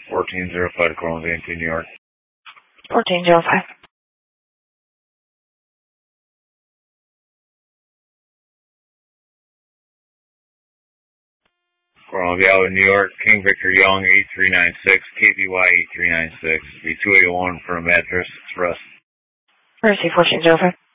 1405 to Coral Ante, New York. 1405. Coral Gallery, New York, King Victor Young, 8396, KBY 8396, B281 for a mattress, it's Russ. Mercy, 1405.